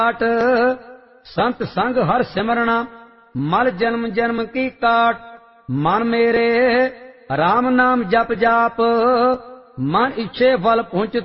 काट संत संग हर सिमरना मल जन्म जन्म की काट मन मेरे राम नाम जप जाप मन इच्छे फल पुंच